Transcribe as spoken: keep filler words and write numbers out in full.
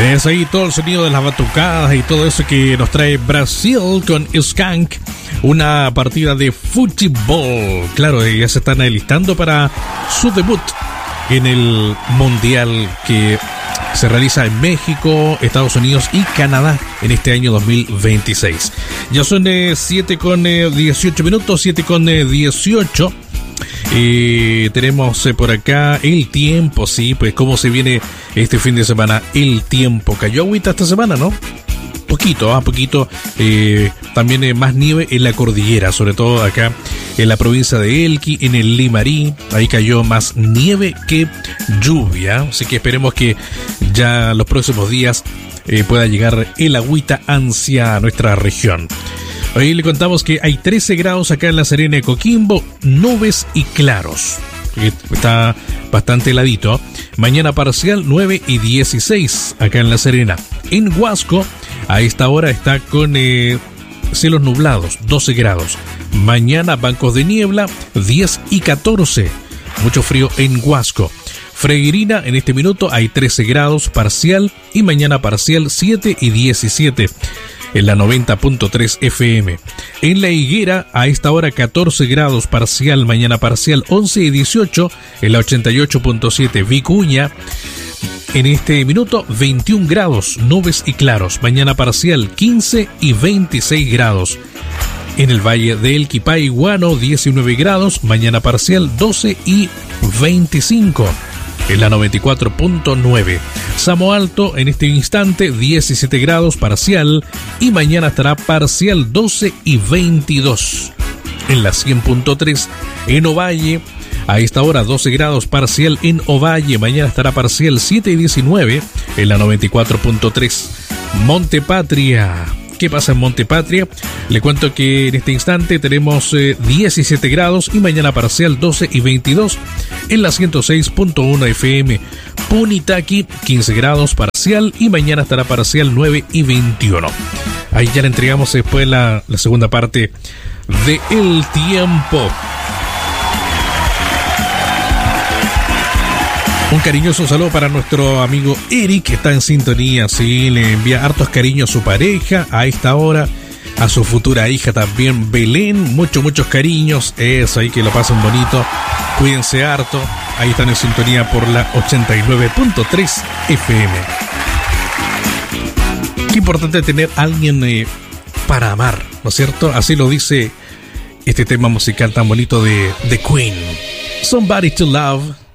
Es ahí todo el sonido de las batucadas y todo eso que nos trae Brasil con Skank. Una partida de fútbol. Claro, ya se están alistando para su debut en el Mundial que se realiza en México, Estados Unidos y Canadá en este año dos mil veintiséis. Ya son eh, siete con dieciocho minutos, siete con dieciocho. Eh, tenemos eh, por acá el tiempo, sí, pues cómo se viene este fin de semana. El tiempo, cayó agüita esta semana, ¿no? Poquito, a ¿eh? poquito, eh, también eh, más nieve en la cordillera, sobre todo acá en la provincia de Elqui, en el Limarí, ahí cayó más nieve que lluvia, así que esperemos que ya los próximos días eh, pueda llegar el agüita hacia nuestra región. Hoy le contamos que hay trece grados acá en La Serena de Coquimbo, nubes y claros. Está bastante heladito. Mañana parcial nueve y dieciséis acá en La Serena. En Huasco, a esta hora está con eh, cielos nublados, doce grados. Mañana bancos de niebla, diez y catorce. Mucho frío en Huasco. Freirina, en este minuto hay trece grados parcial y mañana parcial siete y diecisiete. En la noventa punto tres F M. En La Higuera, a esta hora catorce grados parcial, mañana parcial once y dieciocho, en la ochenta y ocho punto siete. Vicuña, en este minuto veintiún grados, nubes y claros, mañana parcial quince y veintiséis grados. En el Valle de El Quipaiguano, diecinueve grados, mañana parcial doce y veinticinco. En la noventa y cuatro punto nueve. Samo Alto, en este instante diecisiete grados parcial y mañana estará parcial doce y veintidós. En la cien punto tres. En Ovalle, a esta hora doce grados parcial en Ovalle, mañana estará parcial siete y diecinueve. En la noventa y cuatro punto tres. Monte Patria. ¿Qué pasa en Monte Patria? Le cuento que en este instante tenemos eh, diecisiete grados y mañana parcial doce y veintidós en la ciento seis punto uno F M. Punitaqui, quince grados parcial y mañana estará parcial nueve y veintiuno. Ahí ya le entregamos después la, la segunda parte de El Tiempo. Un cariñoso saludo para nuestro amigo Eric, que está en sintonía, sí, le envía hartos cariños a su pareja a esta hora, a su futura hija también, Belén, muchos, muchos cariños, eso, ahí que lo pasen bonito, cuídense harto, ahí están en sintonía por la ochenta y nueve punto tres F M. Qué importante tener a alguien eh, para amar, ¿no es cierto? Así lo dice este tema musical tan bonito de The Queen, Somebody to Love.